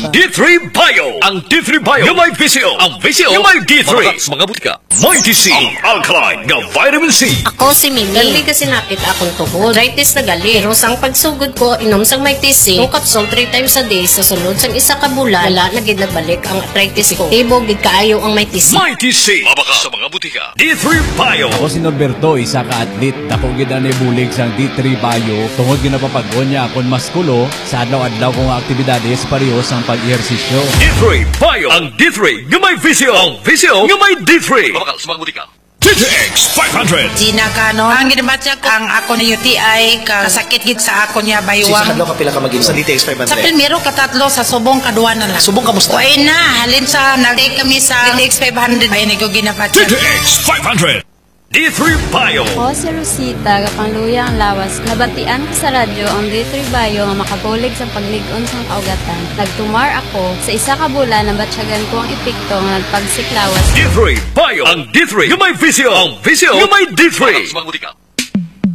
D3 Bio. Ang D3 Bio nga may visyo. Ang visyo nga may D3. Mga butika. Mighty C. Ang alkaline nga vitamin C. Ako si Mimi. Gali kasi napit akong tuhod. Arthritis na gali. Pero sang pagsugod ko, inom sang Mighty C. 2 capsule 3 times a day. Sa sunod sang isa ka bulan, wala na gid nagbalik ang arthritis ko. Tibog gid kaayo ang Mighty C. Mighty C. Mabaka sa mga butika. D3 Bio. Ako si Norberto, isa ka atlet. Dako gid ani bulig sang D3 Bio. Tungod ginapapagod niya akon maskulo sa adlaw-adlaw kong aktibidades pareho sang pag-ehersisyo. D3 Bio. Ang D3 nga may visyo. Ang visyo nga may D3. Mabaka sa mga butika. TTX 500. Gina Cano. Ang ginamatyak ang ako na UTI kasakit gid sa ako niya Sa baywang. kadlaw ka pila ka maging sa DTX Sa 500. primero katatlo sa subong kadua na lang. Subong kamusta? Uy na, halin sa nag-take kami sa DTX 500. Ay ko ginamatyak. TTX 500. D3 Bio. Ako si Rosita, kapangluya ang lawas. Nabatian ko sa radyo ang D3 Bio nga makabulig sa pagligon sa kaugatan. Nagtumar ako sa isa ka bulan na batsyagan ko ang epekto nga nagpagsiklawas. D3 Bio. Ang D3 nga may visyo. Ang visyo nga may D3. Mabaka sa mga butika.